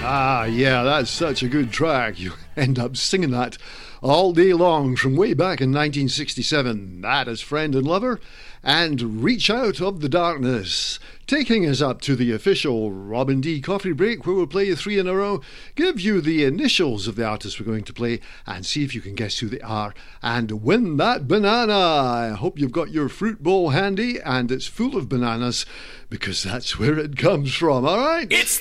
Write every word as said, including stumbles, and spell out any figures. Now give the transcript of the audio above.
Ah, yeah, that's such a good track. You end up singing that all day long from way back in nineteen sixty-seven. That is Friend and Lover and Reach Out of the Darkness. Taking us up to the official Robin D coffee break, where we'll play you three in a row, give you the initials of the artists we're going to play, and see if you can guess who they are, and win that banana. I hope you've got your fruit bowl handy, and it's full of bananas, because that's where it comes from, alright? It's